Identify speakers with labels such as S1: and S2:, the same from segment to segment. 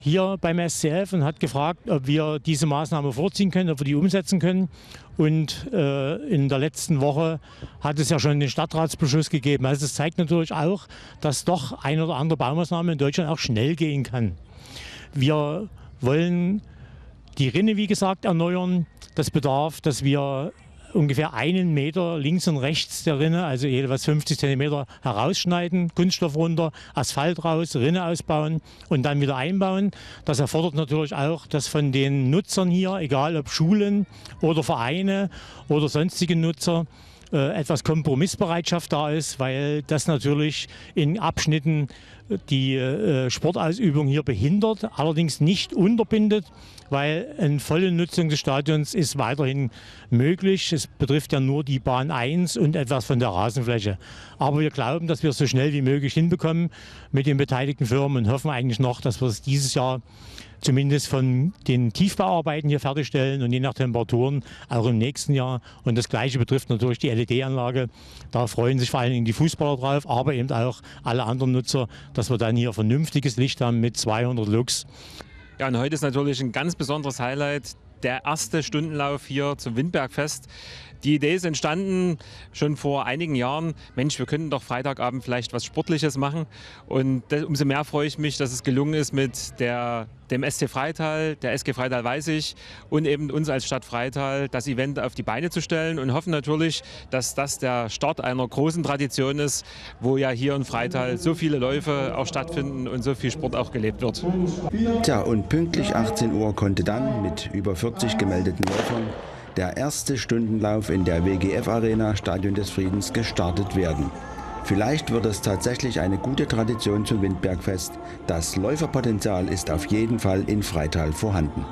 S1: hier beim SCF und hat gefragt, ob wir diese Maßnahme vorziehen können, ob wir die umsetzen können. Und in der letzten Woche hat es ja schon den Stadtratsbeschluss gegeben. Also das zeigt natürlich auch, dass doch eine oder andere Baumaßnahme in Deutschland auch schnell gehen kann. Wir wollen die Rinne, wie gesagt, erneuern. Das bedarf, dass wir ungefähr 1 Meter links und rechts der Rinne, also jeweils 50 Zentimeter herausschneiden, Kunststoff runter, Asphalt raus, Rinne ausbauen und dann wieder einbauen. Das erfordert natürlich auch, dass von den Nutzern hier, egal ob Schulen oder Vereine oder sonstige Nutzer, etwas Kompromissbereitschaft da ist, weil das natürlich in Abschnitten die Sportausübung hier behindert, allerdings nicht unterbindet, weil eine volle Nutzung des Stadions ist weiterhin möglich. Es betrifft ja nur die Bahn 1 und etwas von der Rasenfläche. Aber wir glauben, dass wir es so schnell wie möglich hinbekommen mit den beteiligten Firmen und hoffen eigentlich noch, dass wir es dieses Jahr zumindest von den Tiefbauarbeiten hier fertigstellen und je nach Temperaturen auch im nächsten Jahr. Und das Gleiche betrifft natürlich die LED-Anlage. Da freuen sich vor allen Dingen die Fußballer drauf, aber eben auch alle anderen Nutzer, dass wir dann hier vernünftiges Licht haben mit 200 Lux.
S2: Ja, und heute ist natürlich ein ganz besonderes Highlight, der erste Stundenlauf hier zum Windbergfest. Die Idee ist entstanden schon vor einigen Jahren. Mensch, wir könnten doch Freitagabend vielleicht was Sportliches machen. Und umso mehr freue ich mich, dass es gelungen ist mit dem SC Freital, der SG Freital Weißig und eben uns als Stadt Freital, das Event auf die Beine zu stellen und hoffen natürlich, dass das der Start einer großen Tradition ist, wo ja hier in Freital so viele Läufe auch stattfinden und so viel Sport auch gelebt wird.
S3: Tja, und pünktlich 18 Uhr konnte dann mit über 40 gemeldeten Läufern der erste Stundenlauf in der WGF Arena Stadion des Friedens gestartet werden. Vielleicht wird es tatsächlich eine gute Tradition zum Windbergfest. Das Läuferpotenzial ist auf jeden Fall in Freital vorhanden.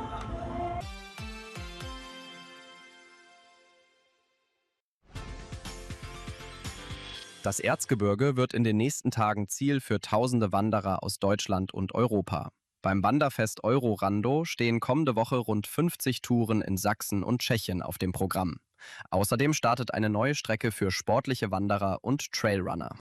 S4: Das Erzgebirge wird in den nächsten Tagen Ziel für tausende Wanderer aus Deutschland und Europa. Beim Wanderfest Eurorando stehen kommende Woche rund 50 Touren in Sachsen und Tschechien auf dem Programm. Außerdem startet eine neue Strecke für sportliche Wanderer und Trailrunner.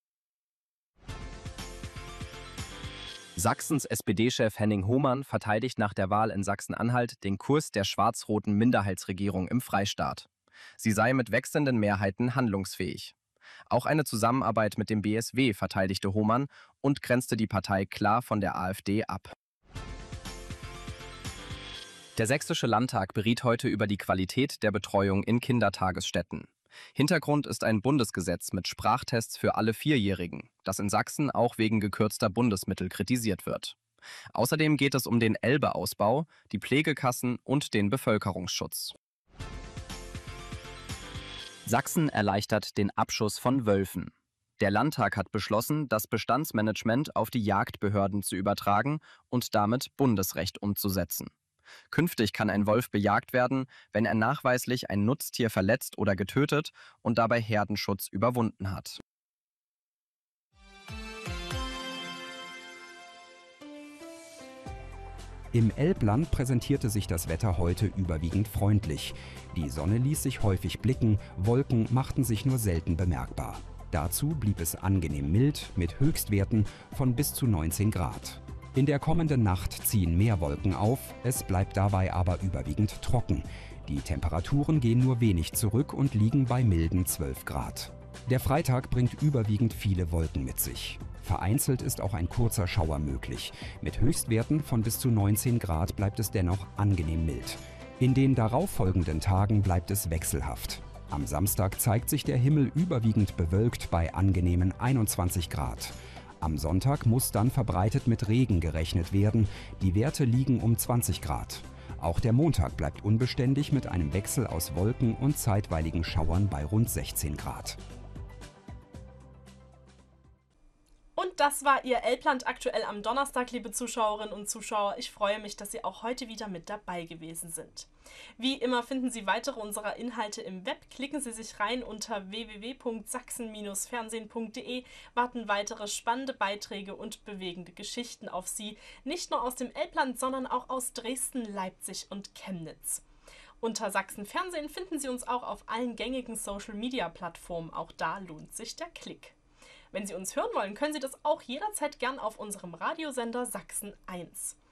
S4: Sachsens SPD-Chef Henning Hohmann verteidigt nach der Wahl in Sachsen-Anhalt den Kurs der schwarz-roten Minderheitsregierung im Freistaat. Sie sei mit wechselnden Mehrheiten handlungsfähig. Auch eine Zusammenarbeit mit dem BSW verteidigte Hohmann und grenzte die Partei klar von der AfD ab. Der Sächsische Landtag beriet heute über die Qualität der Betreuung in Kindertagesstätten. Hintergrund ist ein Bundesgesetz mit Sprachtests für alle Vierjährigen, das in Sachsen auch wegen gekürzter Bundesmittel kritisiert wird. Außerdem geht es um den Elbe-Ausbau, die Pflegekassen und den Bevölkerungsschutz. Sachsen erleichtert den Abschuss von Wölfen. Der Landtag hat beschlossen, das Bestandsmanagement auf die Jagdbehörden zu übertragen und damit Bundesrecht umzusetzen. Künftig kann ein Wolf bejagt werden, wenn er nachweislich ein Nutztier verletzt oder getötet und dabei Herdenschutz überwunden hat.
S5: Im Elbland präsentierte sich das Wetter heute überwiegend freundlich. Die Sonne ließ sich häufig blicken, Wolken machten sich nur selten bemerkbar. Dazu blieb es angenehm mild mit Höchstwerten von bis zu 19 Grad. In der kommenden Nacht ziehen mehr Wolken auf, es bleibt dabei aber überwiegend trocken. Die Temperaturen gehen nur wenig zurück und liegen bei milden 12 Grad. Der Freitag bringt überwiegend viele Wolken mit sich. Vereinzelt ist auch ein kurzer Schauer möglich. Mit Höchstwerten von bis zu 19 Grad bleibt es dennoch angenehm mild. In den darauffolgenden Tagen bleibt es wechselhaft. Am Samstag zeigt sich der Himmel überwiegend bewölkt bei angenehmen 21 Grad. Am Sonntag muss dann verbreitet mit Regen gerechnet werden. Die Werte liegen um 20 Grad. Auch der Montag bleibt unbeständig mit einem Wechsel aus Wolken und zeitweiligen Schauern bei rund 16 Grad.
S6: Und das war Ihr Elbland aktuell am Donnerstag, liebe Zuschauerinnen und Zuschauer. Ich freue mich, dass Sie auch heute wieder mit dabei gewesen sind. Wie immer finden Sie weitere unserer Inhalte im Web. Klicken Sie sich rein unter www.sachsen-fernsehen.de, warten weitere spannende Beiträge und bewegende Geschichten auf Sie, nicht nur aus dem Elbland, sondern auch aus Dresden, Leipzig und Chemnitz. Unter Sachsen Fernsehen finden Sie uns auch auf allen gängigen Social-Media-Plattformen. Auch da lohnt sich der Klick. Wenn Sie uns hören wollen, können Sie das auch jederzeit gern auf unserem Radiosender Sachsen 1.